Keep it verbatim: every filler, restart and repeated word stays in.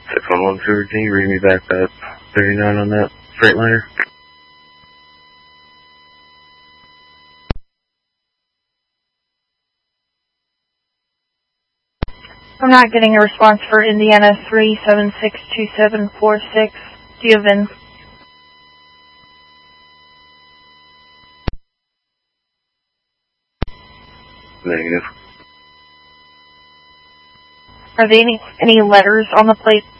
six one one Freighter, can you read me back that thirty-nine on that Freightliner? I'm not getting a response for Indiana three seven six two seven four six. Do you have in? Negative. Are there any, any letters on the plate?